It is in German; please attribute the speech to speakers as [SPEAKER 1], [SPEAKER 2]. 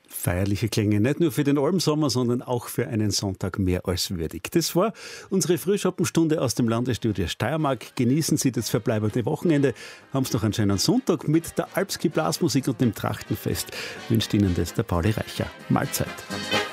[SPEAKER 1] Feierliche Klänge, nicht nur für den Almsommer, sondern auch für einen Sonntag mehr als würdig. Das war unsere Frühschoppenstunde aus dem Landesstudio Steiermark. Genießen Sie das verbleibende Wochenende. Haben Sie noch einen schönen Sonntag mit der Alpski Blasmusik und dem Trachtenfest. Wünscht Ihnen das der Pauli Reicher. Mahlzeit.